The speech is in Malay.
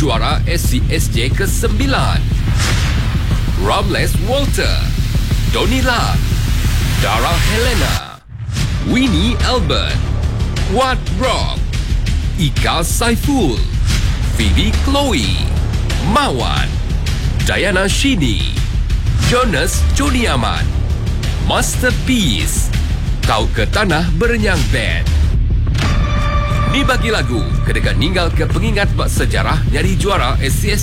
juara SCSJ ke-9. Ramles Walter, Donila, Dara Helena, Winnie Albert, Wat Rock, Ika Saiful, Phoebe Chloe, Mawan, Diana Shini, Jonas Joni Ahmad, Masterpiece, Kau ke Tanah Berenyang Band. Ni bagi lagu kedekat ninggal ke pengingat bak sejarah nyari juara SCSJ